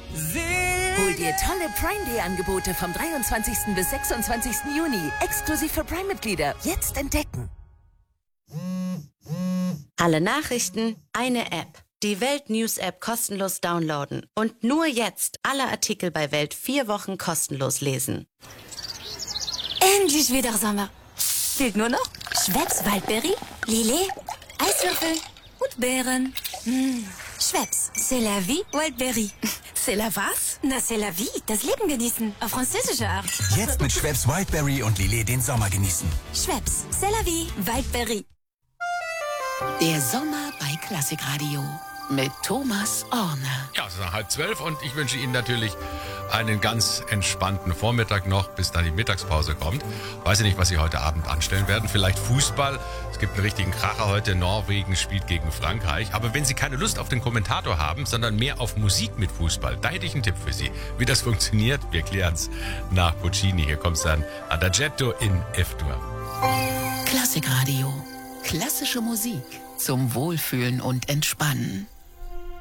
Hol dir tolle Prime Day Angebote vom 23. bis 26. Juni. Exklusiv für Prime-Mitglieder. Jetzt entdecken. Alle Nachrichten, eine App. Die Welt News App kostenlos downloaden. Und nur jetzt alle Artikel bei Welt 4 Wochen kostenlos lesen. Endlich wieder Sommer. Fehlt nur noch Schweppes Waldberry, Lillet, Eiswürfel und Beeren. Schweppes, c'est la vie, Waldberry. C'est la was? Na, c'est la vie, das Leben genießen. Auf französische Art. Jetzt mit Schweppes Wildberry und Lillet den Sommer genießen. Schweppes, c'est la vie, Waldberry. Der Sommer bei Klassikradio mit Thomas Orner. Ja, es ist 11:30 und ich wünsche Ihnen natürlich einen ganz entspannten Vormittag noch, bis dann die Mittagspause kommt. Weiß ich nicht, was Sie heute Abend anstellen werden. Vielleicht Fußball. Es gibt einen richtigen Kracher heute. Norwegen spielt gegen Frankreich. Aber wenn Sie keine Lust auf den Kommentator haben, sondern mehr auf Musik mit Fußball, da hätte ich einen Tipp für Sie. Wie das funktioniert, wir klären es nach Puccini. Hier kommt es dann Adagietto in F-Dur. Klassikradio. Klassische Musik zum Wohlfühlen und Entspannen.